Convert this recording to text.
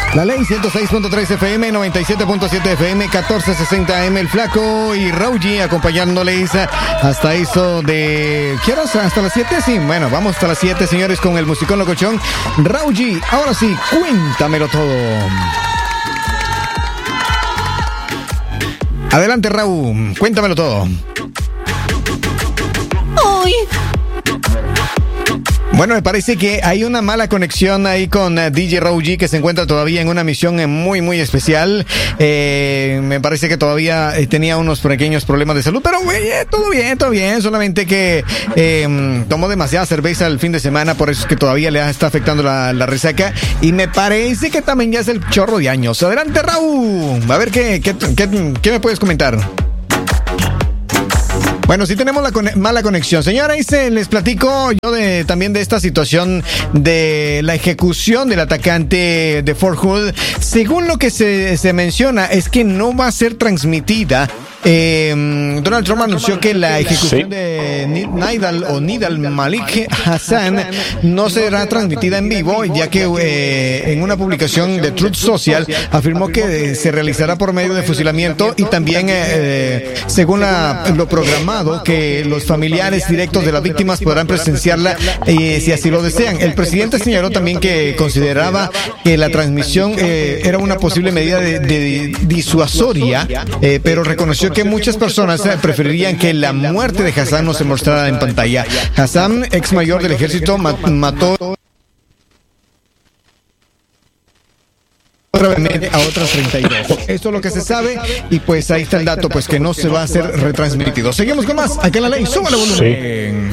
La Ley 106.3 FM, 97.7 FM, 1460 AM, El Flaco y Rauji acompañándoles hasta eso de... ¿Qué horas? ¿Hasta las 7? Sí, bueno, vamos hasta las 7, señores, con el musicón locochón. Rauji, ahora sí, cuéntamelo todo. Adelante, Raúl, cuéntamelo todo. ¡Ay! Bueno, me parece que hay una mala conexión ahí con DJ Rauji, que se encuentra todavía en una misión muy, muy especial. Me parece que todavía tenía unos pequeños problemas de salud, pero todo bien. Solamente que tomó demasiada cerveza el fin de semana, por eso es que todavía le está afectando la resaca. Y me parece que también ya es el chorro de años. Adelante, Raúl. A ver, ¿qué me puedes comentar? Bueno, sí tenemos la mala conexión. Señora, ahí les platico yo también de esta situación de la ejecución del atacante de Fort Hood. Según lo que se menciona, es que no va a ser transmitida. Donald Trump anunció que la ejecución de Nidal Malik Hassan no será transmitida en vivo, ya que en una publicación de Truth Social afirmó que se realizará por medio de fusilamiento y también, según lo programado, que los familiares directos de las víctimas podrán presenciarla si así lo desean. El presidente señaló también que consideraba que la transmisión era una posible medida de disuasoria, pero reconoció que muchas personas preferirían que la muerte de Hassan no se mostrara en pantalla. Hassan, ex mayor del ejército, mató a otras 32. Esto es lo que se sabe y pues ahí está el dato, pues que no se va a hacer retransmitido. Seguimos con más. Aquí en La Ley, súbale volumen.